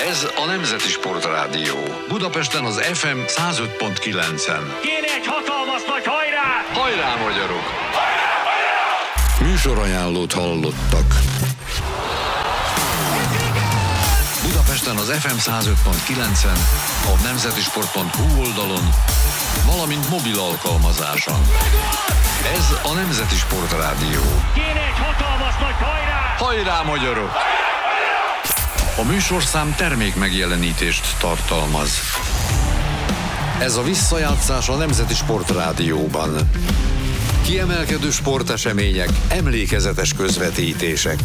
Ez a Nemzeti Sportrádió. Budapesten az FM 105.9-en. Kéne egy hatalmas nagy hajrá! Hajrá, magyarok! Hajrá, hajrá! Műsorajánlót hallottak. Budapesten az FM 105.9-en, a nemzetisport.hu oldalon, valamint mobil alkalmazáson. Ez a Nemzeti Sportrádió. Kéne egy hatalmas nagy hajrá! Hajrá, magyarok! A műsorszám termék megjelenítést tartalmaz. Ez a visszajátszás a Nemzeti Sportrádióban. Kiemelkedő sportesemények, emlékezetes közvetítések.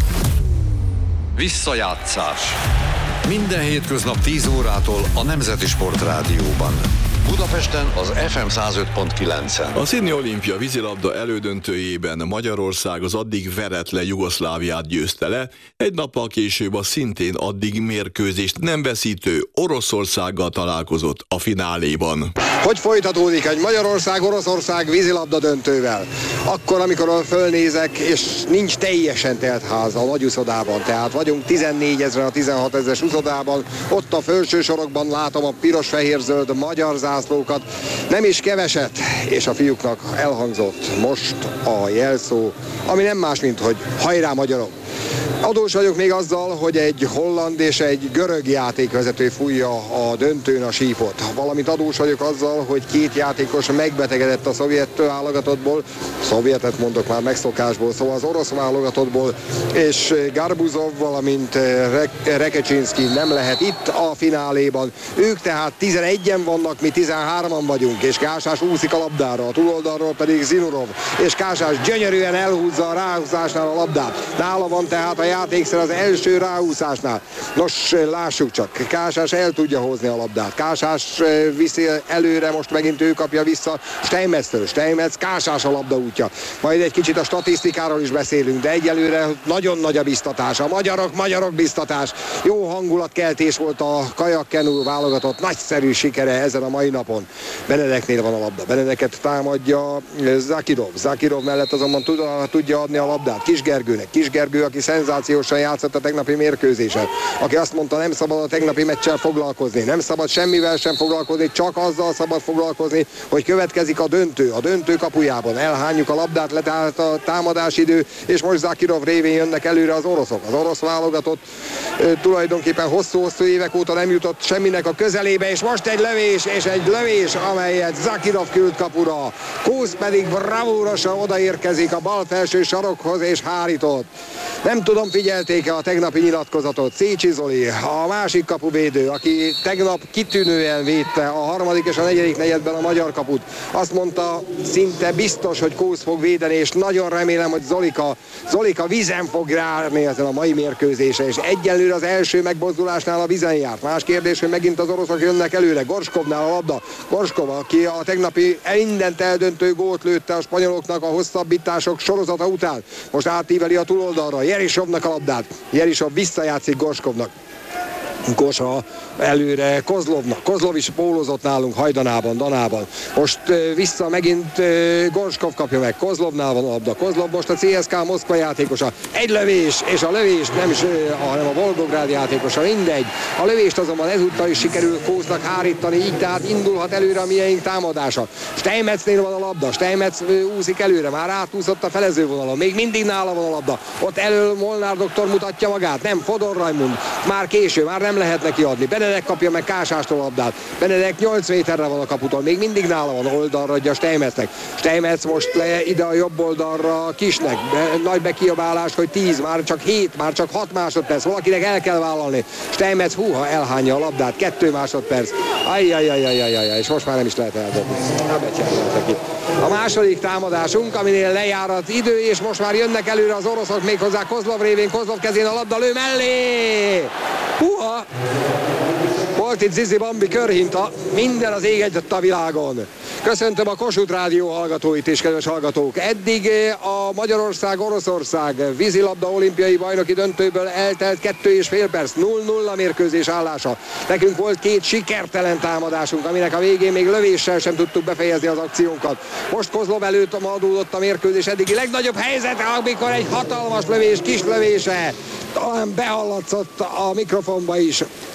Visszajátszás. Minden hétköznap 10 órától a Nemzeti Sportrádióban. Budapesten az FM 105.9-en. A Sydney Olimpia vízilabda elődöntőjében Magyarország az addig veretlen Jugoszláviát győzte le, egy nappal később a szintén addig mérkőzést nem veszítő Oroszországgal találkozott a fináléban. Hogy folytatódik egy Magyarország-Oroszország vízilabda döntővel? Akkor, amikor fölnézek, és nincs teljesen telt ház a nagy uszodában, tehát vagyunk 14 ezeren a 16 000-es uszodában, ott a felső sorokban látom a piros-fehér-zöld magyar zászlókat, nem is keveset, és a fiúknak elhangzott most a jelszó, ami nem más, mint hogy hajrá, magyarok! Adós vagyok még azzal, hogy egy holland és egy görög játékvezető fújja a döntőn a sípot. Valamint adós vagyok azzal, hogy két játékos megbetegedett a szovjet válogatottból, szovjetet mondok már megszokásból, szóval az orosz válogatottból, és Garbuzov, valamint Rekecsinszki nem lehet itt a fináléban. Ők tehát 11-en vannak, mi 13-an vagyunk, és Kásás úszik a labdára, a túloldalról pedig Zinurov, és Kásás gyönyörűen elhúzza a ráhúzásnál a labdát. Nála van tehát a játékszer az első ráhúzásnál. Nos, lássuk csak, Kásás el tudja hozni a labdát. Kásás viszi előre, most megint ő kapja vissza Steinmetztől. Steinmetz, Kásás a labda útja. Majd egy kicsit a statisztikáról is beszélünk, de egyelőre nagyon nagy a biztatás. A magyarok biztatás. Jó hangulatkeltés volt a kajakkenu válogatott, nagyszerű sikere ezen a mai napon. Benedeknél van a labda. Benedeket támadja Zakirov. Zakirov mellett azonban tudja adni a labdát Kisgergőnek. Kisgergő, aki szenzációsan játszott a tegnapi mérkőzésen, aki azt mondta, nem szabad a tegnapi meccsel foglalkozni, nem szabad semmivel sem foglalkozni, csak azzal szabad foglalkozni, hogy következik a döntő kapujában. Elhányjuk a labdát, letelt a támadásidő, és most Zakirov révén jönnek előre az oroszok. Az orosz válogatott tulajdonképpen hosszú-hosszú évek óta nem jutott semminek a közelébe, és most egy lövés, amelyet Zakirov küld kapura. Kusz pedig bravúrosan odaérkezik a bal felső sarokhoz, és hárított. Nem tudom, figyelték-e a tegnapi nyilatkozatot. Szécsi Zoli, a másik kapuvédő, aki tegnap kitűnően védte a harmadik és a negyedik negyedben a magyar kaput. Azt mondta, szinte biztos, hogy Kósz fog védeni, és nagyon remélem, hogy Zolika vizen fog járni ezen a mai mérkőzésen, és egyelőre az első megmozdulásnál a vizen járt. Más kérdés, hogy megint az oroszok jönnek előre. Gorskovnál a labda. Gorskov, aki a tegnapi mindent eldöntő gólt lőtte a spanyoloknak a hosszabbítások sorozata után. Most átíveli a túloldalra. Jerisovnak a labdát. Jerisov visszajátszik Gorskovnak. Kosa előre Kozlovnak. Kozlov is pólózott nálunk Hajdanában, Danában. Most vissza megint Gorskov kapja meg. Kozlovnál van a labda. Kozlov most a CSKA Moszkva játékosa. Egy lövés, és a lövés nem is, hanem a Volgográd játékosa, mindegy. A lövést azonban ezúttal is sikerül Kósznak hárítani, így tehát indulhat előre a miénk támadása. Steinmetznél van a labda. Steinmetz úszik előre, már átúszott a felezővonalon. Még mindig nála van a labda. Ott elől Molnár doktor mutatja magát. Nem, Fodor Rajmund. Már késő, már nem lehet neki adni. Benedek kapja meg Kásástól a labdát. Benedek 8 méterre van a kaputól, még mindig nála van, oldalra adja Steinmetznek. Steinmetz most le ide a jobb oldalra Kisnek. Nagy bekiabálás, hogy 10, már csak 7, már csak 6 másodperc. Valakinek el kell vállalni. Steinmetz elhányja a labdát, 2 másodperc. Ajjajajajajajaj, és most már nem is lehet eldobni. A második támadásunk, aminél lejár az idő, és most már jönnek előre az oroszok, méghozzá Kozlov révén, Kozlov kezén a labda, lő mellé! Húha! Volt itt Zizi Bambi körhinta, minden az ég egyet a világon. Köszöntöm a Kossuth Rádió hallgatóit és kedves hallgatók. Eddig a Magyarország-Oroszország vízilabda olimpiai bajnoki döntőből eltelt 2,5 perc, 0-0 mérkőzés állása. Nekünk volt 2 sikertelen támadásunk, aminek a végén még lövéssel sem tudtuk befejezni az akciónkat. Most Kozlov előtt adódott a mérkőzés eddigi legnagyobb helyzet, amikor egy hatalmas lövés, kis lövése talán behallatszott a mikrofonba is.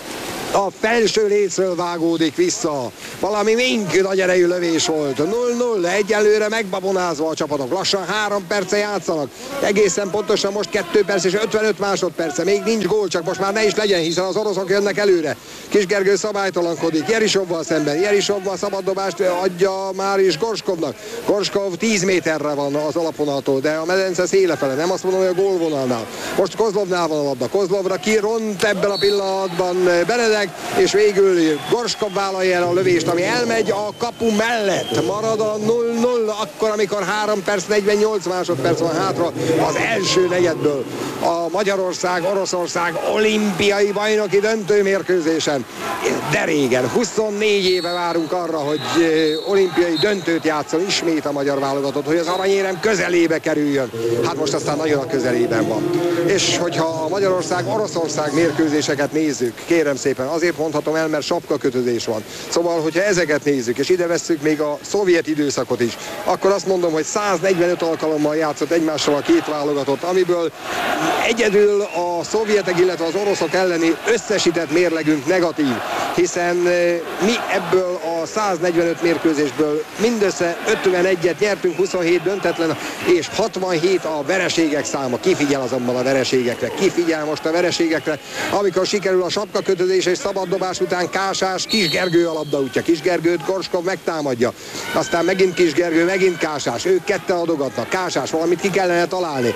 a felső lécről vágódik vissza. Valami mink nagy erejű lövés volt. 0-0, egyelőre megbabonázva a csapatok. Lassan 3 perce játszanak. Egészen pontosan most 2 perc és 55 másodperce. Még nincs gól, csak most már ne is legyen, hiszen az oroszok jönnek előre. Kisgergő szabálytalankodik. Jerisovval szemben. Jerisovval szabaddobást adja már is Gorskovnak. Gorskov 10 méterre van az alapvonaltól, de a medence szélefele. Nem azt mondom, hogy a gólvonalnál. Most Kozlovnál van a labda. Kozlovra kiront ebben a pillanatban Benedek, és végül Gorskov vállalja el a lövést, ami elmegy a kapu mellett. Marad a 0-0, akkor, amikor 3 perc 48 másodperc van hátra az első negyedből. A Magyarország-Oroszország olimpiai bajnoki döntőmérkőzésen. De régen, 24 éve várunk arra, hogy olimpiai döntőt játszon ismét a magyar válogatott, hogy az aranyérem közelébe kerüljön. Hát most aztán nagyon a közelében van. És hogyha a Magyarország-Oroszország mérkőzéseket nézzük, kérem szépen, azért mondhatom el, mert sapkakötözés van. Szóval, hogyha ezeket nézzük, és ide vesszük még a szovjet időszakot is, akkor azt mondom, hogy 145 alkalommal játszott egymással a két válogatott, amiből egyedül a szovjetek, illetve az oroszok elleni összesített mérlegünk negatív, hiszen mi ebből a 145 mérkőzésből mindössze 51-et nyertünk, 27 döntetlen, és 67 a vereségek száma. Kifigyel azonban a vereségekre, kifigyel most a vereségekre, amikor sikerül a sapkakötözés és szabaddobás után Kásás, Kisgergő a labda útja. Kisgergőt Gorskov megtámadja. Aztán megint Kisgergő, megint Kásás. Ők ketten adogatnak. Kásás, valamit ki kellene találni.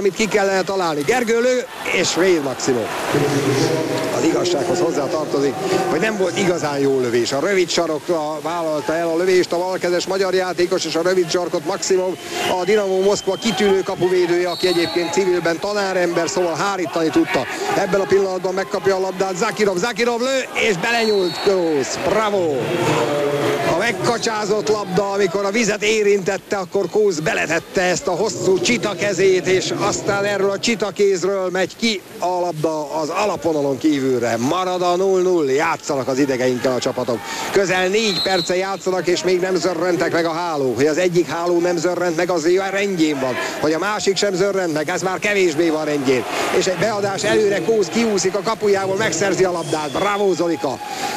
Gergő lő, és Réd Maximum. Az igazsághoz hozzá tartozik, hogy nem volt igazán jó lövés. A rövid sarokra vállalta el a lövést a balkezes magyar játékos, és a rövid sarkot Maximum, a Dinamo Moszkva kitűnő kapuvédője, aki egyébként civilben tanárember, szóval hárítani tudta. Ebben a pillanatban megkapja a labdát Zakirov lő, és belenyúlt Kósz. Bravo! A megkacsázott labda, amikor a vizet érintette, akkor Kósz beletette ezt a hosszú csitakezét, és aztán erről a csitakézről megy ki a labda az alapvonalon kívülre. Marad a 0-0, játszanak az idegeinkkel a csapatok. Közel 4 perce játszanak, és még nem zörrentek meg a háló. Hogy az egyik háló nem zörrent meg, az rendjén van. Hogy a másik sem zörrent meg, ez már kevésbé van rendjén. És egy beadás előre, Kósz kiúszik a kapujából, megszerzi a labdát. Bravo Zolika!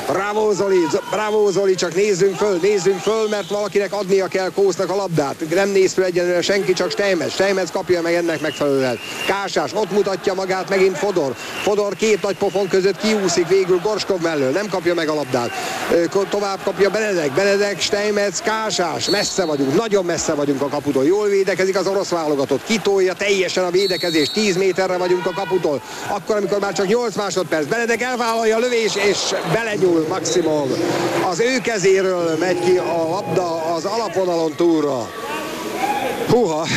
Bravo Zoli, csak nézzünk föl, mert valakinek adnia kell Kósznak a labdát. Nem néz föl egyenlőre senki, csak Steinmetz kapja meg ennek megfelelően. Kásás, ott mutatja magát megint Fodor 2 nagy pofon között kiúszik végül Gorskov mellől, nem kapja meg a labdát. Tovább kapja Benedek, Steinmetz, Kásás. Messze vagyunk, nagyon messze vagyunk a kaputól. Jól védekezik az orosz válogatott, kitolja teljesen a védekezést, 10 méterre vagyunk a kaputól. Akkor, amikor már csak 8 másodperc, Benedek elvállalja a lövés, és belenyúl Maximum. Az ő kezéről megy ki a labda az alapvonalon túlra. Húha!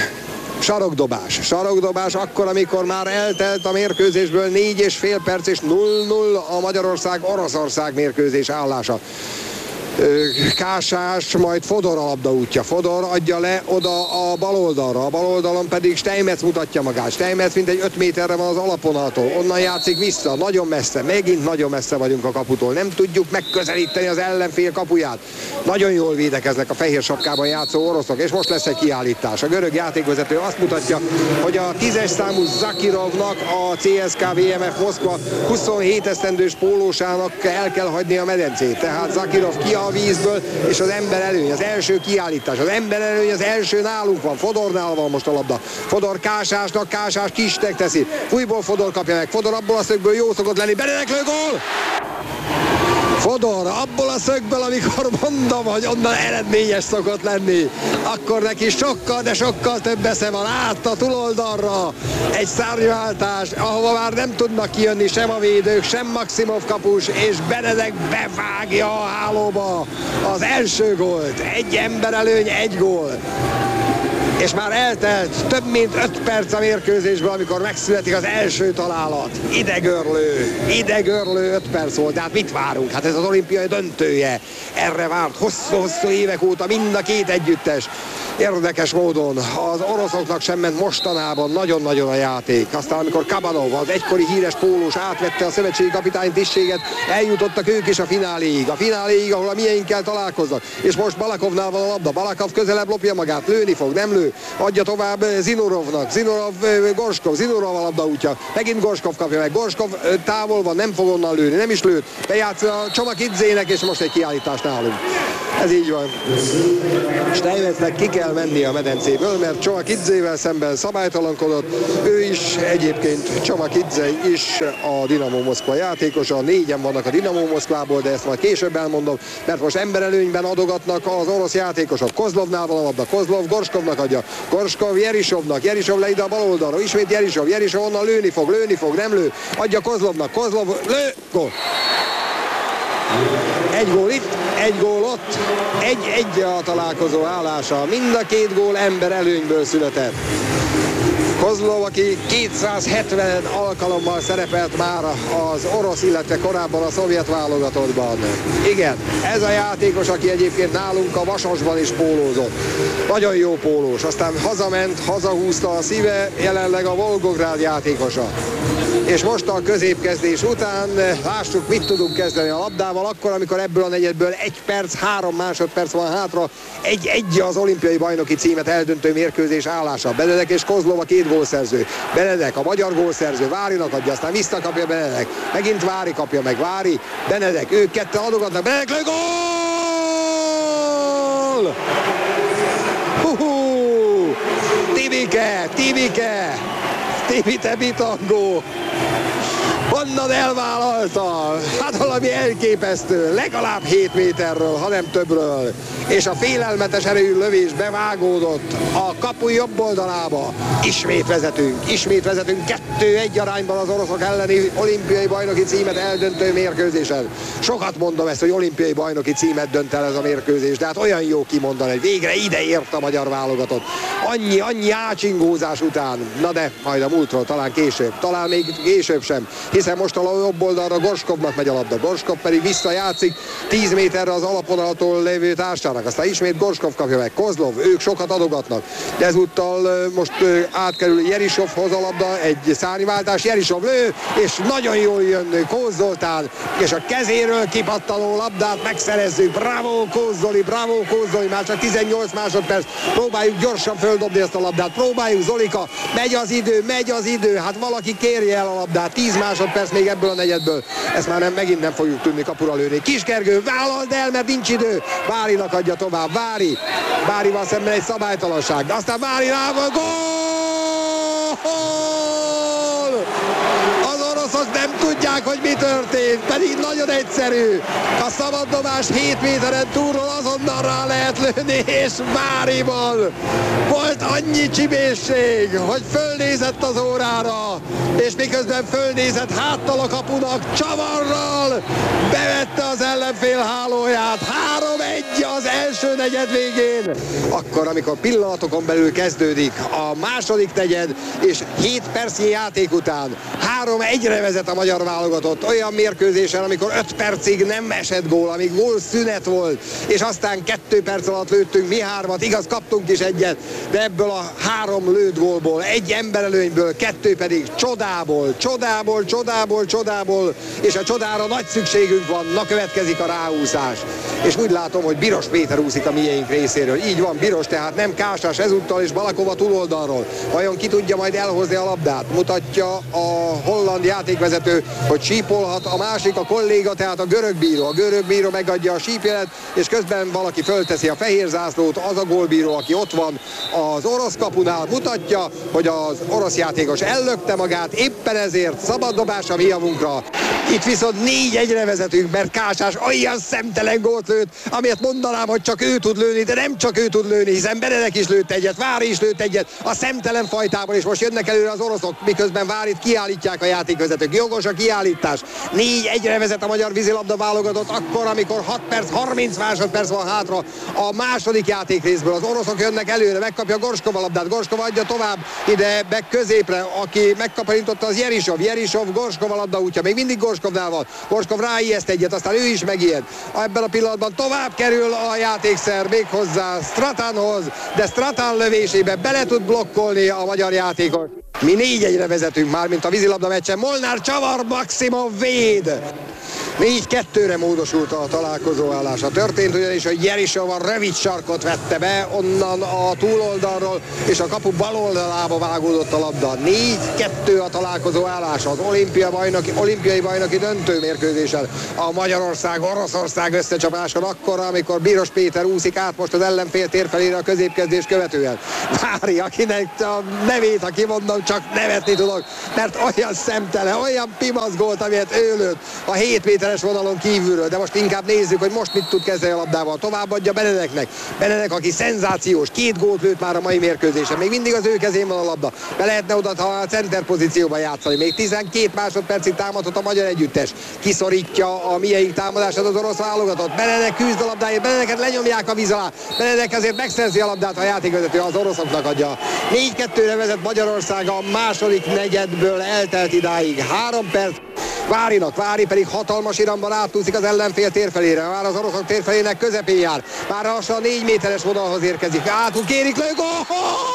Sarokdobás akkor, amikor már eltelt a mérkőzésből 4,5 perc, és 0-0 a Magyarország-Oroszország mérkőzés állása. Kásás, majd Fodor a labda útja. Fodor adja le oda a bal oldalra. A bal oldalon pedig Steinmetz mutatja magát. Steinmetz mintegy 5 méterre van az alapvonaltól. Onnan játszik vissza, nagyon messze. Megint nagyon messze vagyunk a kaputól. Nem tudjuk megközelíteni az ellenfél kapuját. Nagyon jól védekeznek a fehér sapkában játszó oroszok, és most lesz egy kiállítás. A görög játékvezető azt mutatja, hogy a 10-es számú Zakirovnak, a CSKA VMF Moszkva 27 esztendős pólósának el kell hagyni a medencét. Tehát Zakirov ki a vízből, és az ember előny, az első kiállítás. Az ember előny az első nálunk van. Fodornál van most a labda. Fodor Kásásnak, Kásás kistek teszi. Újból Fodor kapja meg. Fodor abból a szögből jó szokott lenni. Benedek lő, gól! Fodor abból a szögből, amikor mondom, hogy onnan eredményes szokott lenni, akkor neki sokkal, de sokkal több esze van át a túloldalra. Egy szárnyváltás, ahova már nem tudnak kijönni sem a védők, sem Maximov kapus, és Benedek bevágja a hálóba az első gólt. Egy emberelőny, egy gól. És már eltelt több mint 5 perc a mérkőzésből, amikor megszületik az első találat. Idegörlő 5 perc volt, de hát mit várunk? Hát ez az olimpiai döntője. Erre várt hosszú-hosszú évek óta mind a két együttes. Érdekes módon az oroszoknak sem ment mostanában nagyon-nagyon a játék. Aztán amikor Kabanov, az egykori híres pólós átvette a szövetségi kapitány tisztséget, eljutottak ők is a fináléig. A fináléig, ahol a mieinkkel találkoznak. És most Balakovnál van a labda. Balakov közelebb lopja magát, lőni fog, nem lő. Adja tovább Zinurovnak. Zinurov, Gorskov, Zinurov a labda útja. Megint Gorskov kapja meg. Gorskov távol van, nem fog onnan lőni, nem is lőtt. Bejátsza a Csomakidzének, és most egy kiállítás nálunk. Ez így van. Steinmetznek ki kell menni a medencéből, mert Csomakidzével szemben szabálytalankodott. Ő is egyébként, Csomakidze is a Dinamo Moszkva játékosa. 4-en vannak a Dinamo Moszkvából, de ezt majd később elmondom, mert most emberelőnyben adogatnak az orosz játékosok. Kozlovnál van a labda, Kozlov Gorskovnak adja. Gorskov Jerisovnak, Jerisov le ide a bal oldalra, ismét Jerisov onnan lőni fog, nem lő. Adja Kozlovnak, Kozlov lő, gól. Egy gól itt, egy gól ott, egy a találkozó állása. Mind a két gól ember előnyből született. Kozlov, aki 270 alkalommal szerepelt már az orosz, illetve korábban a szovjet válogatottban. Igen, ez a játékos, aki egyébként nálunk a Vasasban is pólózott. Nagyon jó pólós, aztán hazament, hazahúzta a szíve, jelenleg a Volgográd játékosa. És most a középkezdés után lássuk, mit tudunk kezdeni a labdával, akkor, amikor ebből a negyedből 1 perc, 3 másodperc van hátra, egy az olimpiai bajnoki címet eldöntő mérkőzés állása. Benedek és Kozlov a két gólszerző. Benedek a magyar gólszerző, Várinak adja, aztán visszakapja Benedek. Megint Vári kapja meg, Vári, Benedek, ők ketten adogatnak, Benedek lő, gól! Tibike! Timite Bitangó! Honnan elvállalta? Hát valami elképesztő, legalább 7 méterről, hanem többről. És a félelmetes erejű lövés bevágódott a kapu jobb oldalába. Ismét vezetünk 2-1 arányban az oroszok elleni olimpiai bajnoki címet eldöntő mérkőzésen. Sokat mondom ezt, hogy olimpiai bajnoki címet dönt el ez a mérkőzés, de hát olyan jó kimondani, hogy végre ide ért a magyar válogatott. Annyi ácsingózás után. Na de, majd a múltról, talán később, talán még később sem. Hiszen most a jobb oldalra Gorskovnak megy a labda. Gorskov pedig visszajátszik 10 méterre az alapvonaltól lévő társának. Aztán ismét Gorskov kapja meg. Kozlov, ők sokat adogatnak. De ezúttal most átkerül Jerisovhoz a labda, egy szárnyváltás, Jerisov lő, és nagyon jól jön Kóz Zoltán, és a kezéről kipattanó labdát megszerezzük. Bravo Kóz Zoli, már csak 18 másodperc. Próbáljuk gyorsan földobni ezt a labdát. Próbáljuk, Zolika, megy az idő. Hát valaki kérje el a labdát. 10 másodperc még ebből a negyedből. Ezt már megint nem fogjuk tudni kapura lőni. Kiskergő, vállald el, mert nincs idő. Várinak adja tovább. Várival szemben egy szabálytalanság. De aztán Vári rával, gól! Az oroszok nem tudják, hogy mi történt, pedig nagyon egyszerű. A szabaddobást 7 méteren túlról azonnal rá lehet lőni, és Várival volt annyi csibészség, hogy fölnézett az órára, és miközben fölnézett háttal a kapunak, csavarral bevette az ellenfél hálóját. 3-1 az első negyed végén. Akkor, amikor pillanatokon belül kezdődik a második negyed, és 7 percnyi játék után 3-1-re vezet a magyar válogatott olyan mérkőzésen, amikor 5 percig nem esett gól, amíg gólszünet volt, és aztán 2 perc alatt lőttünk mi 3-at, igaz, kaptunk is egyet, de ebből a 3 lőtt gólból, 1 emberelőnyből, 2 pedig csodából, és a csodára nagy szükségünk van. Na, következik a ráúszás. És úgy látom, hogy Biros Péter úszik a miénk részéről. Így van, Biros, tehát nem Kásás ezúttal, és Balakov a túloldalról. Vajon ki tudja majd elhozni a labdát? Mutatja a holland játékvezető, hogy sípolhat, a másik a kolléga, tehát a görög bíró megadja a sípjelet, és közben valaki fölteszi a fehér zászlót, az a gólbíró, aki ott van az orosz kapunál, mutatja, hogy az orosz játékos ellökte magát, éppen ezért szabaddobás a mi javunkra. Itt viszont 4-1-re vezetünk, mert Kásás olyan szemtelen gólt lőtt, amiért mondanám, hogy csak ő tud lőni, de nem csak ő tud lőni, hiszen Benedek is lőtt egyet, Vári is lőtt egyet, a szemtelen fajtában, és most jönnek előre az oroszok, miközben Várit kiállítják a játékvezetők. Jogos a kiállítás. 4-1-re vezet a magyar vízilabda válogatott akkor, amikor 6 perc, 30 másodperc van hátra a második játékrészből. Az oroszok jönnek előre, megkapja Gorskov a labdát, Gorskov adja tovább ide be középre, aki megkaparintotta az Jerisov, Gorskov a labda útja, még mindig Gorskovnál van. Gorskov ráijeszt egyet, aztán ő is megijed. Ebben a pillanatban pillanatban tovább kerül a játékszer méghozzá Stratanhoz, de Stratan lövésébe bele tud blokkolni a magyar játékos. Mi 4-1-re vezetünk már, mint a vízilabda meccsen. Molnár csavar, Maximov véd! 4-2-re módosult a találkozó állása. Történt ugyanis, hogy Jerisov a rövid sarkot vette be onnan a túloldalról, és a kapu bal oldalába vágódott a labda. 4-2 a találkozó állása az olimpiai bajnoki döntőmérkőzésen. A Magyarország-Oroszország összecsapáson akkor, amikor Bíros Péter úszik át most az ellenfél tér felére a középkezdés követően. Vári, akinek a nevét, ha kimondom, csak nevetni tudok, mert olyan szemtelen, olyan pimaszgolt, amilyet ő lőtt a 7 méteres vonalon kívülről, de most inkább nézzük, hogy most mit tud kezdeni a labdával. Továbbadja Benedeknek. Benedek, aki szenzációs, 2 gólt lőtt már a mai mérkőzésen. Még mindig az ő kezén van a labda. Be lehetne oda a center pozícióban játszani. Még 12 másodpercig támadhat a magyar együttes. Kiszorítja a mieink támadását az orosz válogatott. Benedek küzd a labdáért, Benedeket lenyomják a víz alá. Benedek azért megszerzi a labdát, a játékvezető az oroszoknak adja. 4-2-re vezet Magyarország a második negyedből eltelt idáig. 3 perc. Vári pedig hatalmas iramban átúszik az ellenfél térfelére. Már az oroszok térfelének közepén jár. Már lassan 4 méteres vonalhoz érkezik. Átul kérik, lő, gól!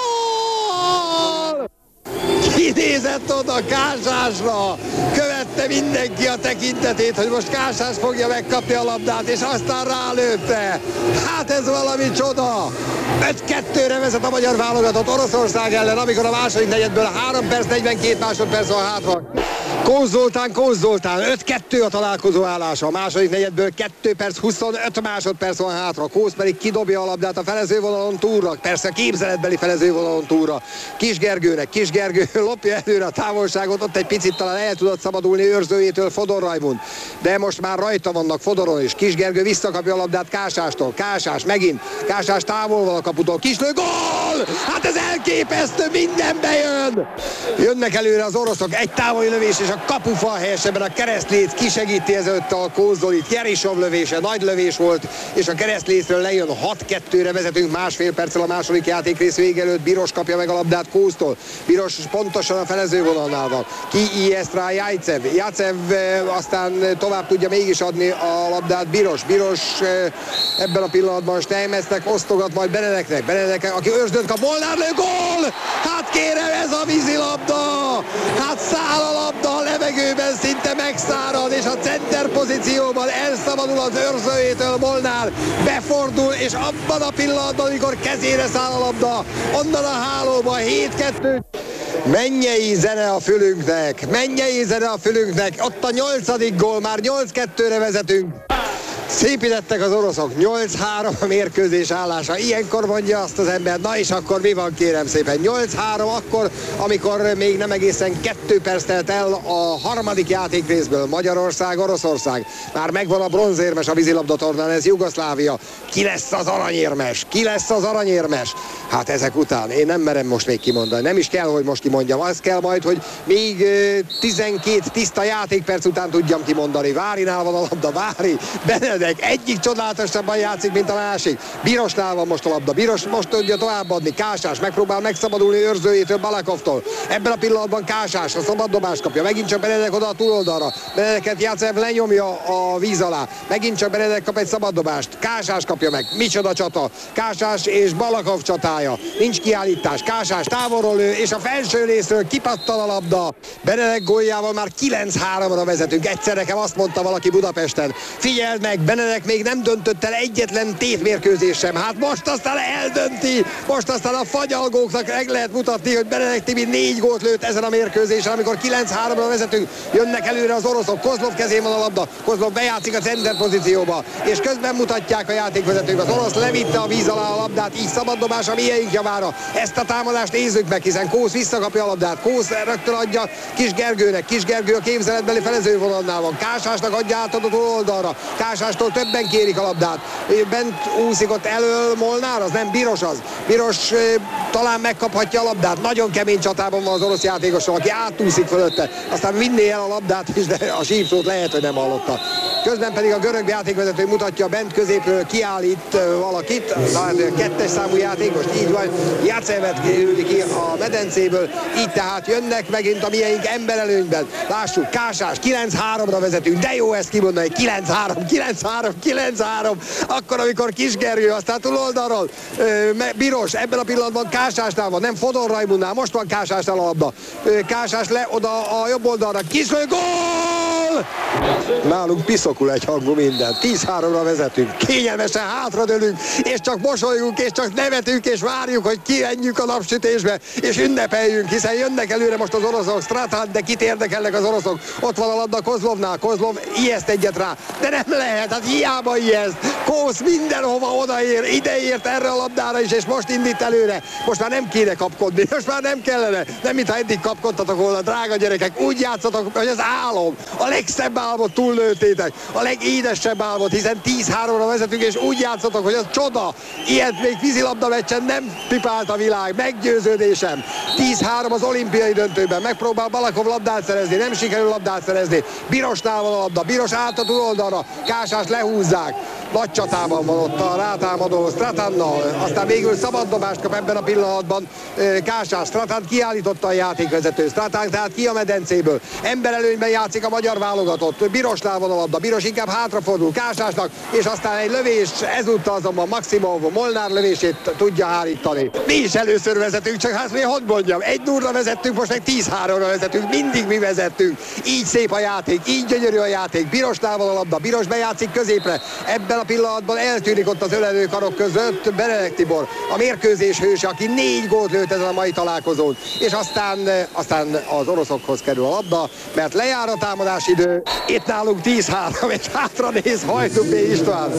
Kinézett oda Kásásra. Követte mindenki a tekintetét, hogy most Kásás fogja megkapni a labdát, és aztán rálőtte. Hát ez valami csoda. 5-2-re vezet a magyar válogatott Oroszország ellen, amikor a második negyedből 3 perc, 42 másodperc van hátra. Kóz Zoltán, 5-2 a találkozó állása. A második negyedből 2 perc, 25 másodperc van hátra. Kóz pedig kidobja a labdát a felezővonalon túlra. Persze képzeletbeli felezővonalon túlra. Kis Gergő lopja előre a távolságot, ott egy picit talán el tudott szabadulni őrzőjétől Fodor Rajmund. De most már rajta vannak Fodoron is. Kis Gergő visszakapja a labdát Kásástól. Kásás megint. Kásás távol van a kaputól. Kislő, gól! Hát ez elképesztő, minden bejön! Jönnek előre az oroszok, egy távoli lövés és a kapufal helyesebben a keresztléc kisegíti ezelőtt a Kózolit. Jerisov lövése, nagy lövés volt, és a keresztlécről lejön. 6-2-re vezetünk másfél perccel a második játékrész vége előtt. Biros kapja meg a labdát Kóztól. Biros pontosan a felezővonalnál van. Kiijeszt rá Jajcev aztán tovább tudja mégis adni a labdát Biros ebben a pillanatban Steinmetznek osztogat majd Benedeknek, aki őrsdönt kap, Molnár lő, gól! Hát kérem, ez a vízilabda! Hát száll a labda a levegőben, szinte megszárad, és a center pozícióban elszabadul az őrzőjétől Molnár, befordul, és abban a pillanatban, amikor kezére száll a labda, onnan a hálóba 7-2. Mennyei zene a fülünknek, ott a 8. gól, már 8-2-re vezetünk. Szépítettek az oroszok, 8-3 a mérkőzés állása. Ilyenkor mondja azt az ember, na és akkor mi van, kérem szépen? 8-3 akkor, amikor még nem egészen 2 perc telt el a harmadik játékrészből. Magyarország-Oroszország. Már megvan a bronzérmes a vízilabda tornán, ez Jugoszlávia. Ki lesz az aranyérmes? Hát ezek után én nem merem most még kimondani. Nem is kell, hogy most kimondjam. Az kell majd, hogy még 12 tiszta játékperc után tudjam kimondani. Várinál van a labda, Vári, Benedek, egyik csodálatosabban játszik, mint a másik. Birosnál van most a labda. Biros most tudja továbbadni. Kásás megpróbál megszabadulni őrzőjétől, Balakovtól. Ebben a pillanatban Kásás a szabad dobást kapja. Megint csak Benedek oda a túloldalra. Benedeket Jacek lenyomja a víz alá. Megint csak Benedek kap egy szabad dobást. Kásás kapja meg. Micsoda csata. Kásás és Balakov csatája. Nincs kiállítás. Kásás távolról lő, és a felső részről kipattan a labda. Benedek góljával már 9-3-ra vezetünk. Egyszer nekem azt mondta valaki Budapesten. Figyeld meg, Benedek még nem döntött el egyetlen tétmérkőzés sem. Hát most aztán eldönti, most aztán a fagyalgóknak meg lehet mutatni, hogy Benedek Tibi 4 gólt lőtt ezen a mérkőzésen, amikor 9-3-ra vezetünk. Jönnek előre az oroszok, Kozlov kezén van a labda, Kozlov bejátszik a center pozícióba, és közben mutatják a játékvezetők. Az orosz levitte a víz alá a labdát, így szabaddobás a mieink javára. Ezt a támadást nézzük meg, hiszen Kósz visszakapja a labdát, Kósz rögtön adja Kis Gergőnek, Kis Gergő a képzeletbeli felezővonalnál van, Kásásnak adja át a oldalra, Kásástól többen kérik a labdát. Bent úszik ott elől Molnár, az nem Biros az. Biros talán megkaphatja a labdát. Nagyon kemény csatában van az orosz játékosról, aki átúszik fölötte. Aztán vinné el a labdát is, de a sípszót lehet, hogy nem hallotta. Közben pedig a görög játékvezető mutatja, bent középről kiállít valakit, kettes számú játékos, így van, Jacevet küldi ki a medencéből, így tehát jönnek megint a mieink emberelőnyben. Lássuk, Kásás, 9-3-ra vezetünk, de jó ezt kimondani, 9-3 9-3, akkor amikor Kis Gergő, aztán túloldalról Biros, ebben a pillanatban Kásásnál van, nem Fodor Rajmundnál, most van Kásásnál a labda. Kásás le oda a jobb oldalra, Kisgő, gól! Nálunk piszokul egy hangú minden. 10-3-ra vezetünk, kényelmesen hátradőlünk, és csak mosolyunk, és csak nevetünk, és várjuk, hogy kimenjünk a napsütésbe, és ünnepeljünk, hiszen jönnek előre most az oroszok, Stratan, de kit érdekelnek az oroszok? Ott van a labda Kozlovnál, Kozlov ijeszt egyet rá, de nem lehet, hát hiába ijeszt. Kósz mindenhova odaér, ideért erre a labdára is, és most indít előre. Most már nem kéne kapkodni, most már nem kellene, nem mintha eddig kapkodtatok volna, drága gyerekek, úgy játszatok, hogy az álom, a legszebb álmot túllőttétek, a legédesebb álmot, hiszen 10-3-ra vezetünk, és úgy játszatok, hogy az csoda. Ilyet még vízilabda meccsen nem pipált a világ, meggyőződésem. 10-3 az olimpiai döntőben, megpróbál Balakov labdát szerezni, nem sikerül labdát szerezni. Birosnál van a labda, Biros át a túloldalra, Kásás lehúzzák. Nagy csatában van ott a rátámadó Stratannal, aztán végül szabaddobást kap ebben a pillanatban Kásás. Stratan kiállította a játékvezető, Stratan tehát ki a medencéből. Emberelőnyben játszik a magyar válogatott, Birosnál van a labda, Biros inkább hátrafordul Kásásnak, és aztán egy lövés, ezúttal azonban Maximov Molnár lövését tudja hárítani. Mi is először vezetünk, csak hát mi hogy mondjam, 1-0-ra vezettünk, most meg 10-3-ra vezetünk, mindig mi vezettünk. Így szép a játék, így gyönyörű a játék. Birosnál van a labda, Biros bejátszik középre, ebben a pillanatban eltűnik ott az ölelő karok között Benedek Tibor, a mérkőzés hőse, aki 4 gólt lőtt ezen a mai találkozón. És aztán az oroszokhoz kerül a labda, mert lejár a támadási idő. Itt nálunk 10-3, és hátra néz Hajdú B. István.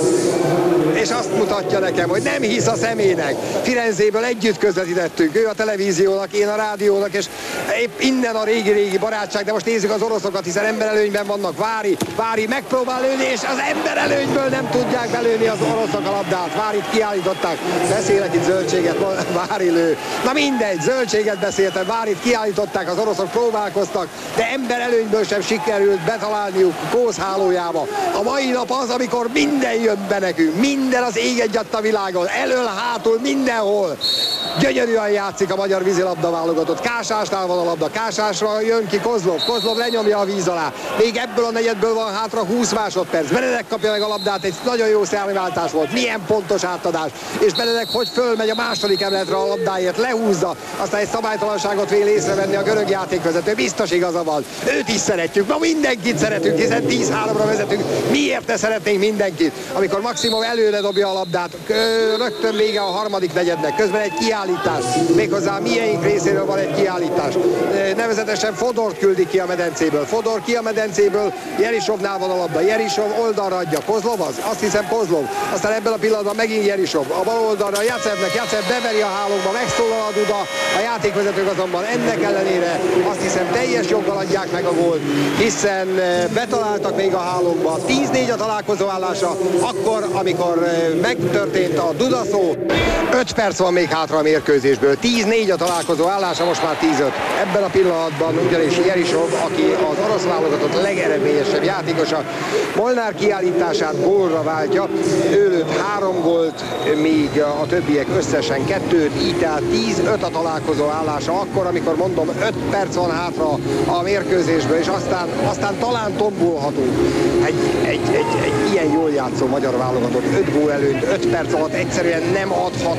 És azt mutatja nekem, hogy nem hisz a szemének. Firenzéből együtt közvetítettünk, ő a televíziónak, én a rádiónak, és épp innen a régi barátság, de most nézzük az oroszokat, hiszen emberelőnyben vannak. Vári megpróbál lőni, és az emberelőnyből nem tudják belőni az oroszok a labdát. Várit kiállították, beszélek itt zöldséget, Vári lő. Na mindegy, zöldséget beszéltem, Várit kiállították, az oroszok próbálkoztak, de emberelőnyből sem sikerült betalálniuk Kósz hálójába. A mai nap az, amikor minden jön be nekünk, minden az ég egyatt a világon, elől, hátul, mindenhol. Gyönyörűen játszik a magyar vízilabda válogatott. Kásásnál van a labda, Kásásra jön ki Kozlov lenyomja a víz alá. Még ebből a negyedből van hátra 20 másodperc. Benedek kapja meg a labdát, egy nagyon jó szerváltás volt, milyen pontos átadás. És Benedek hogy fölmegy a második emeletre a labdáért, lehúzza, aztán egy szabálytalanságot vél észrevenni a görög játékvezető. Biztos igaza van. Őt is szeretjük, ma mindenkit szeretünk, hiszen 10-3-ra vezetünk. Miért ne szeretnénk mindenkit? Amikor Maximov előre dobja a labdát, rögtön vége a harmadik negyednek, közben egy kiállítás, méghozzá miénk részéről van egy kiállítás. Nevezetesen Fodort küldik ki a medencéből. Fodor ki a medencéből, Jerisovnál van a labda, Jerisov oldalra adja, Kozlov az, azt hiszem Kozlov, aztán ebben a pillanatban megint Jerisov, a bal oldalra Jacevnek, Jacev beveri a hálóba, megszólal a duda, a játékvezetők azonban ennek ellenére azt hiszem teljes joggal adják meg a gólt, hiszen betaláltak még a hálóba. 10-4 a találkozó állása, akkor, amikor megtörtént a dudaszó. 5 perc van még hátra a mérkőzésből, 10-4 a találkozó állása, most már 10-5. Ebben a pillanatban ugyanis Jerisov, aki az orosz válogatott legeredményesebb játékosa, Molnár kiállítását gólra váltja, ő lőtt 3 gólt, míg a többiek összesen 2-t, így tehát 10-5 a találkozó állása, akkor, amikor mondom 5 perc van hátra a mérkőzésből, és aztán talán tombolhatunk. Egy ilyen jól játszó magyar válogatott 5 gól előtt 5 perc alatt egyszerűen nem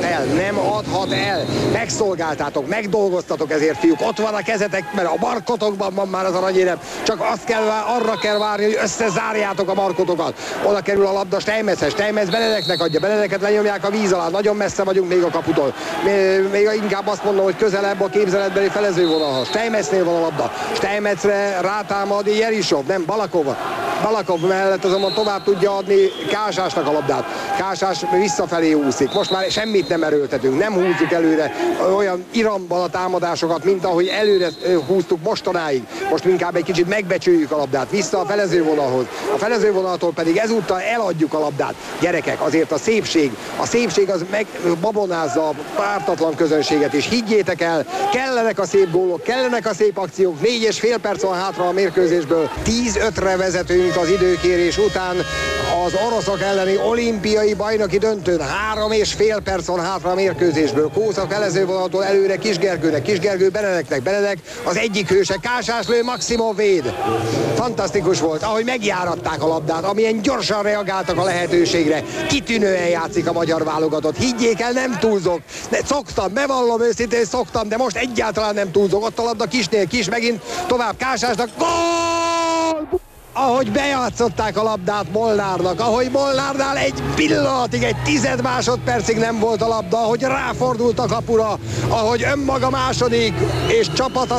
adhat el. Megszolgáltátok, megdolgoztatok ezért, fiúk, ott van a kezetek, mert a markotokban van már az aranyérem, csak arra kell várni, hogy összezárjátok a markotokat. Oda kerül a labda Steinmetzhez, Steinmetz Benedeknek adja, Benedeket lenyomják a víz alá, nagyon messze vagyunk még a kaputól. Még inkább azt mondom, hogy közelebb a képzeletbeli felezővonalhoz. Steinmetznél van a labda, Steinmetzre rátámad Jerisov, nem Balakov mellett azonban tovább tudja adni Kásásnak a labdát. Kásás visszafelé úszik. Most már semmit nem erőltetünk, nem húzzuk előre olyan iramban a támadásokat, mint ahogy előre húztuk mostanáig. Most inkább egy kicsit megbecsüljük a labdát, vissza a felezővonalhoz. A felezővonaltól pedig ezúttal eladjuk a labdát. Gyerekek, azért a szépség az megbabonázza a pártatlan közönséget, és higgyétek el, kellenek a szép gólok, kellenek a szép akciók, 4,5 perc van hátra a mérkőzésből, 10-5-re vezetünk, történt az időkérés után az oroszok elleni olimpiai bajnoki döntőn. 3,5 perc van hátra a mérkőzésből. Kósz a felezővonaltól előre Kisgergőnek, Kisgergő Benedeknek, Benedek az egyik hőse, Kásás lő, Maximov véd. Fantasztikus volt, ahogy megjáratták a labdát, amilyen gyorsan reagáltak a lehetőségre. Kitűnően játszik a magyar válogatott. Higgyék el, nem túlzok. Szoktam, bevallom őszintén, szoktam, de most egyáltalán nem túlzok. Ott a labda Kisnél, Kis megint tovább Kásásnak. Gól! Ahogy bejátszották a labdát Molnárnak, ahogy Molnárnál egy pillanatig, egy 10 másodpercig nem volt a labda, ahogy ráfordult a kapura, ahogy önmaga második, és csapata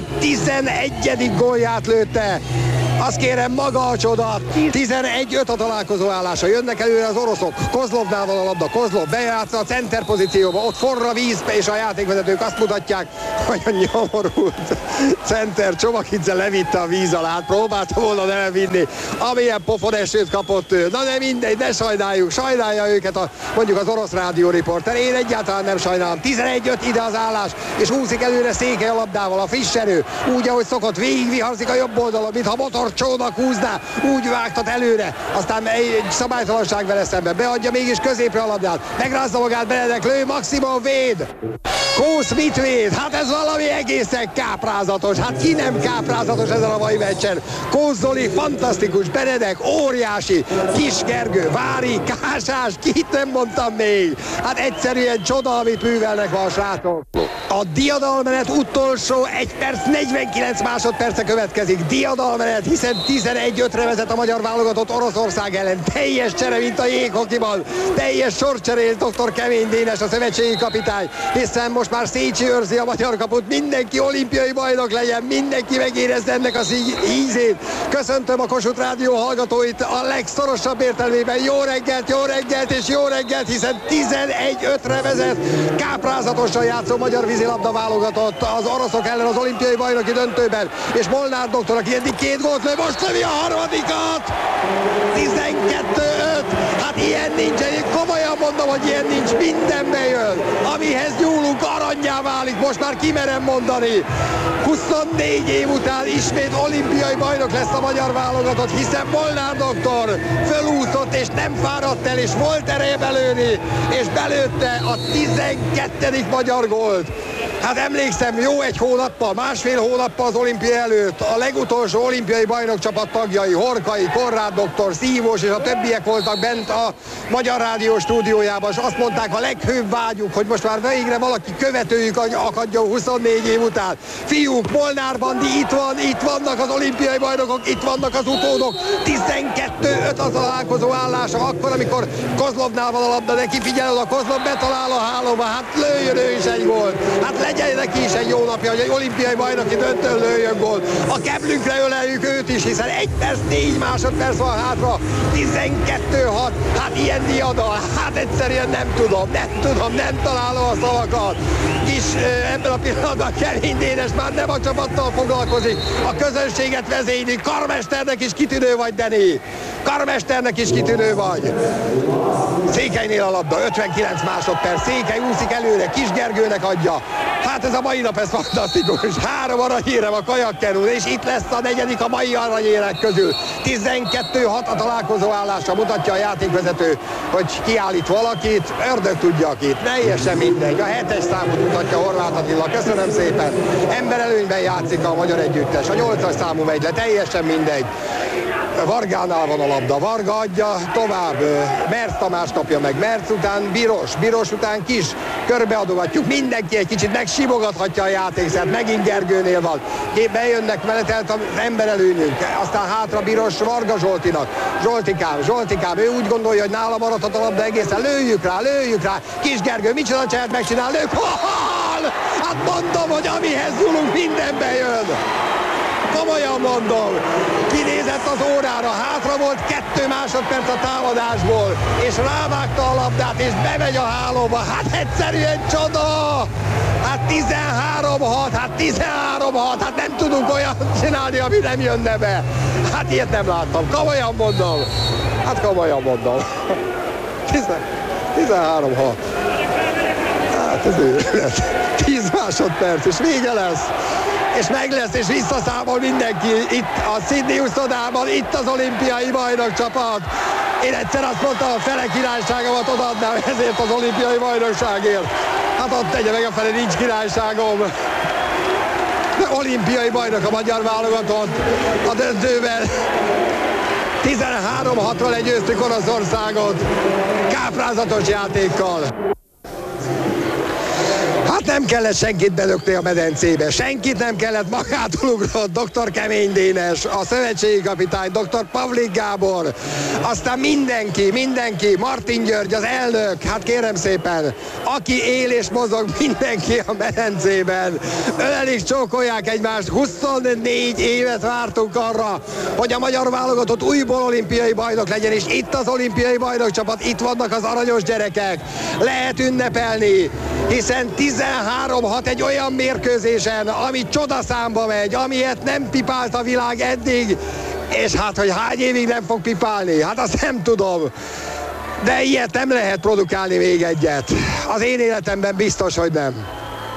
11. gólját lőtte. Azt kérem, maga a csoda. 11-5 a találkozó állása. Jönnek előre az oroszok. Kozlovnál van a labda. Kozlov bejátsza a center pozícióba. Ott forra víz, és a játékvezetők azt mutatják, hogy a nyomorult center Csomagidze levitte a víz alá. Próbálta volna elvinni. Amilyen pofonesőt kapott ő. Na de mindegy, ne sajnáljuk. Sajnálja őket mondjuk az orosz rádióriporter. Én egyáltalán nem sajnálom. 11-5 ide az állás, és úszik előre Székely a labdával. A friss erő. Úgy, ahogy szokott, végigviharzik a jobb oldalon, mintha motorcsónak húzná, úgy vágtat előre, aztán egy szabálytalanság vele szemben, beadja mégis középre a labdát, megrázza magát Benedek, lő, Maximov véd. Kósz mit véd? Hát ez valami egészen káprázatos, hát ki nem káprázatos ezen a mai meccsen? Kósz Zoli fantasztikus, Benedek óriási, Kisgergő, Vári, Kásás, kit nem mondtam még? Hát egyszerűen csoda, amit művelnek ma a srácok. A diadalmenet utolsó 1 perc 49 másodperce következik. Diadalmenet, hiszen 11-5-re vezet a magyar válogatott Oroszország ellen. Teljes csere, mint a jéghokiban. Teljes sorcserél dr. Kemény Dénes, a szövetségi kapitány, hiszen most már Szécsi őrzi a magyar kaput. Mindenki olimpiai bajnok legyen, mindenki megérezze ennek az ízét. Köszöntöm a Kossuth Rádió hallgatóit a legszorosabb értelmében. Jó reggelt és jó reggelt, hiszen 11-5-re vezet. Káprázatosan játszó magyar vízilabda válogatott az oroszok ellen az olimpiai bajnoki döntőben, és Molnár doktor, aki eddig 2 gólt lő, most lövi a harmadikat! 12-5! Hát ilyen nincs, én komolyan mondom, hogy ilyen nincs, mindenbe jön. Amihez nyúlunk, arannyá válik, most már kimerem mondani. 24 év után ismét olimpiai bajnok lesz a magyar válogatott, hiszen Molnár doktor fölúszott és nem fáradt el, és volt ereje belőni, és belőtte a 12. magyar gólt. Hát emlékszem, jó egy hónappal, másfél hónappal az olimpia előtt a legutolsó olimpiai bajnokcsapat tagjai, Horkai, Korrád doktor, Szívós és a többiek voltak bent a Magyar Rádió stúdiójában, és azt mondták, a leghőbb vágyuk, hogy most már végre valaki követőjük akadjon 24 év után. Fiúk, Molnár Bandi itt vannak az olimpiai bajnokok, itt vannak az utódok. 12-5 az találkozó állása, akkor, amikor Kozlovnál van a labda, de kifigyeled, a Kozlov betalál a hálóba, hát lőjön ő is egy gólt. Hát legyen neki is egy jó napja, hogy egy olimpiai bajnoki döntőn lőjön gólt. A keblünkre öleljük őt is, hiszen 1 perc 4 másodperc van hátra, 12-6, hát ilyen diadal, hát egyszerűen nem tudom, nem találom a szavakat. És ebben a pillanatban Kemény Dénes már nem a csapattal foglalkozik, a közönséget vezényli. Karmesternek is kitűnő vagy, Deni, karmesternek is kitűnő vagy. Székelynél a labda, 59 másodperc, Székely úszik előre, Kisgergőnek adja. Hát ez a mai nap, ez fantasztikus. 3 aranyérem a kajakkenún, és itt lesz a 4. a mai aranyérek közül. 12-6 a találkozó állása, mutatja a játékvezető, hogy kiállít valakit, ördög tudja akit, teljesen mindegy. A 7-es számot mutatja Horváth Attila, köszönöm szépen. Emberelőnyben játszik a magyar együttes, a 8-as számú megy le, teljesen mindegy. Vargánál van a labda, Varga adja tovább, Merc Tamás kapja meg, Merc után Biros után Kis, körbeadogatjuk, mindenki egy kicsit megsimogathatja a játékszert, megint Gergőnél van, bejönnek meletelt az emberelőnyünk, aztán hátra Biros Varga Zsoltinak, Zsoltikám, ő úgy gondolja, hogy nála maradhat a labda egészen, lőjük rá, Kis Gergő, micsoda cselt megcsinál, lők, hát mondom, hogy amihez nyúlunk, mindenbe jön. Komolyan mondom, kinézett az órára, hátra volt 2 másodperc a támadásból, és rávágta a labdát, és bemegy a hálóba. Hát egyszerűen csoda! Hát 13-6, hát nem tudunk olyan csinálni, ami nem jönne be. Hát ilyet nem láttam, komolyan mondom. 13-6. Hát ez őrület. 10 másodperc, és vége lesz. és meg lesz, és visszaszámol mindenki itt a Sydney uszodában, itt az olimpiai bajnokcsapat. Én egyszer azt mondtam, a fele királyságomat odaadnám ezért az olimpiai bajnokságért. Hát ott tegye meg, a fele nincs királyságom. De olimpiai bajnok a magyar válogatott a döntőben. 13-6-ral legyőztük Oroszországot, káprázatos játékkal. Hát nem kellett senkit belökni a medencébe, senkit nem kellett, magától ugrott dr. Kemény Dénes, a szövetségi kapitány, dr. Pavlik Gábor, aztán mindenki, Martin György, az elnök, hát kérem szépen, aki él és mozog, mindenki a medencében. Ölelik, csókolják egymást, 24 évet vártunk arra, hogy a magyar válogatott újból olimpiai bajnok legyen, és itt az olimpiai bajnokcsapat, itt vannak az aranyos gyerekek, lehet ünnepelni, hiszen 13-6 egy olyan mérkőzésen, ami csodaszámba megy, amilyet nem pipált a világ eddig, és hát, hogy hány évig nem fog pipálni, hát azt nem tudom. De ilyet nem lehet produkálni még egyet. Az én életemben biztos, hogy nem.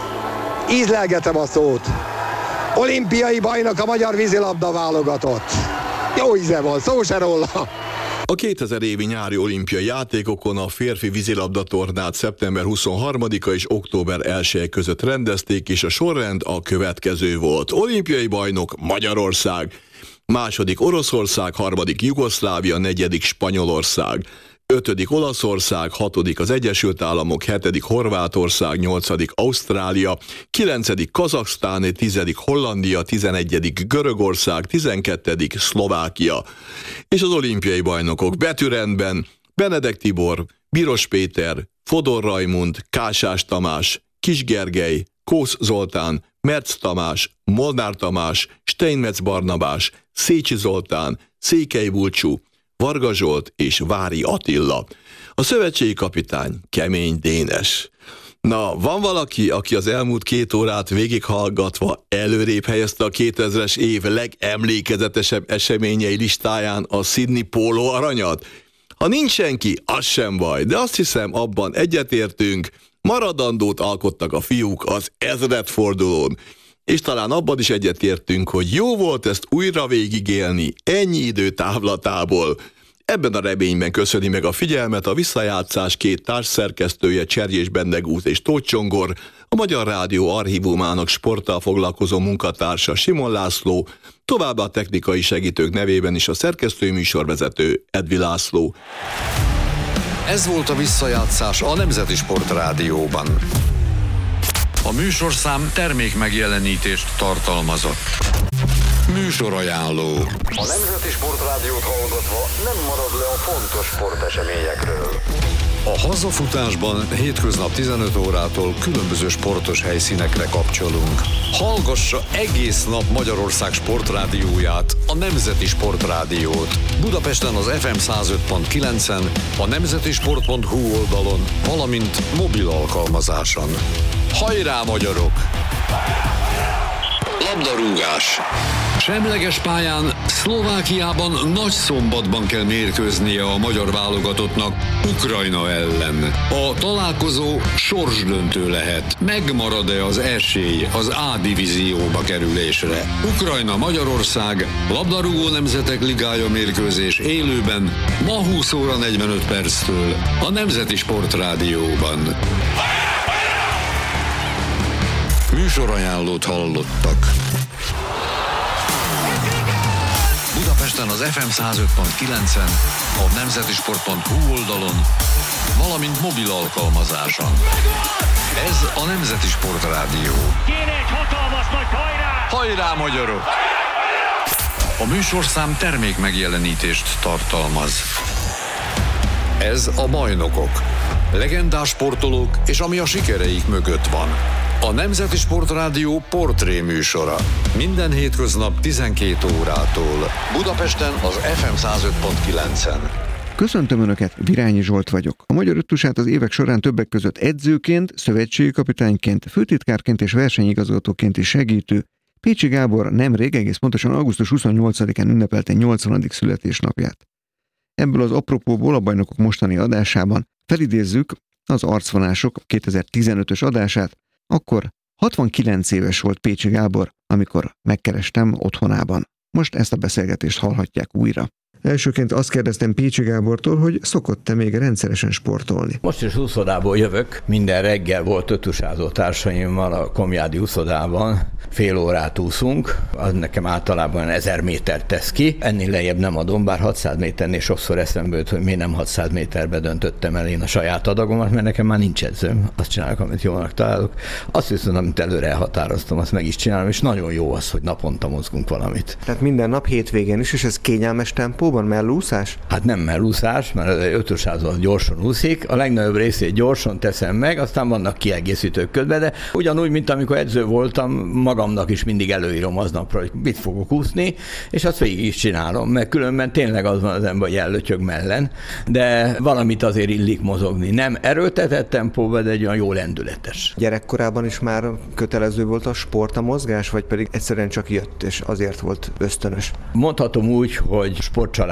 Ízlelgetem a szót. Olimpiai bajnok a magyar vízilabda válogatott. Jó íze van, szó se róla. A 2000 évi nyári olimpiai játékokon a férfi vízilabda tornát szeptember 23-a és október 1 között rendezték, és a sorrend a következő volt. Olimpiai bajnok Magyarország, második Oroszország, harmadik Jugoszlávia, negyedik Spanyolország, 5. Olaszország, 6. az Egyesült Államok, 7. Horvátország, 8. Ausztrália, 9. Kazaksztán, 10. Hollandia, 11. Görögország, 12. Szlovákia. És az olimpiai bajnokok betűrendben Benedek Tibor, Biros Péter, Fodor Rajmund, Kásás Tamás, Kis Gergely, Kósz Zoltán, Merc Tamás, Molnár Tamás, Steinmetz Barnabás, Szécsi Zoltán, Székely Bulcsú, Varga Zsolt és Vári Attila. A szövetségi kapitány Kemény Dénes. Na, van valaki, aki az elmúlt 2 órát végighallgatva előrébb helyezte a 2000-es év legemlékezetesebb eseményei listáján a Sydney póló aranyat? Ha nincs senki, az sem baj, de azt hiszem, abban egyetértünk, maradandót alkottak a fiúk az ezredfordulón. És talán abban is egyetértünk, hogy jó volt ezt újra végigélni ennyi idő távlatából. Ebben a reményben köszöni meg a figyelmet a visszajátszás 2 társszerkesztője, Cserjés Bendegúz és Tóth Csongor, a Magyar Rádió archívumának sporttal foglalkozó munkatársa Simon László, továbbá a technikai segítők nevében is a szerkesztői műsorvezető Edvi László. Ez volt a visszajátszás a Nemzeti Sport Rádióban. A műsorszám termék megjelenítést tartalmazott. Műsorajánló. A Nemzeti Sport Rádiót hallgatva nem marad le a fontos sporteseményekről. A hazafutásban hétköznap 15 órától különböző sportos helyszínekre kapcsolunk. Hallgassa egész nap Magyarország sportrádióját, a Nemzeti Sport Rádiót. Budapesten az FM 105.9-en, a nemzetisport.hu oldalon, valamint mobil alkalmazáson. Hajrá, magyarok! Labdarúgás. Semleges pályán Szlovákiában Nagyszombatban kell mérkőznie a magyar válogatottnak Ukrajna ellen. A találkozó sorsdöntő lehet. Megmarad-e az esély az A-divízióba kerülésre? Ukrajna-Magyarország labdarúgó nemzetek ligája mérkőzés élőben ma 20 óra 45 perctől a Nemzeti Sport Rádióban. Műsorajánlót hallottak. Budapesten az FM 105.9-en, a nemzetisport.hu oldalon, valamint mobil alkalmazáson. Ez a Nemzeti Sport Rádió. Kéne egy hatalmas nagy hajrá! Hajrá, magyarok! A műsorszám termék megjelenítést tartalmaz. Ez a Bajnokok. Legendás sportolók és ami a sikereik mögött van. A Nemzeti Sport Rádió portré műsora. Minden hétköznap 12 órától. Budapesten az FM 105.9-en. Köszöntöm Önöket, Virányi Zsolt vagyok. A magyar öttusát az évek során többek között edzőként, szövetségi kapitányként, főtitkárként és versenyigazgatóként is segítő Pécsi Gábor nemrég, egész pontosan augusztus 28-án ünnepelte 80. születésnapját. Ebből az apropóból a Bajnokok mostani adásában felidézzük az Arcvonások 2015-ös adását. Akkor 69 éves volt Pécsi Gábor, amikor megkerestem otthonában. Most ezt a beszélgetést hallhatják újra. Elsőként azt kérdeztem Pécsi Gábortól, hogy szokott-e még rendszeresen sportolni. Most is úszodából jövök, minden reggel volt ötusázó társaimmal a Komjádi úszodában, fél órát úszunk, az nekem általában 1000 métert tesz ki, ennél lejjebb nem adom, bár 600 méternél sokszor eszembe jut, hogy miért nem 600 méterbe döntöttem el én a saját adagomat, mert nekem már nincs edzőm, azt csinálok, amit jónak találok. Azt viszont, amit előre elhatároztam, azt meg is csinálom, és nagyon jó az, hogy naponta mozgunk valamit. Tehát minden nap hétvégén is, és ez kényelmes tempóban, mellúszás? Hát nem mellúszás, mert egy ötusázó gyorsan úszik, a legnagyobb részét gyorsan teszem meg, aztán vannak kiegészítők közben, de ugyanúgy, mint amikor edző voltam, magamnak is mindig előírom aznapra, hogy mit fogok úszni, és azt végig is csinálom, mert különben tényleg az van az ember, hogy ellötyög mellen, de valamit azért illik mozogni. Nem erőltetett tempóban, de egy olyan jó lendületes. Gyerekkorában is már kötelező volt a sport, a mozgás, vagy pedig egyszerűen csak jött, és azért volt ösztönös? Mondhatom úgy, hogy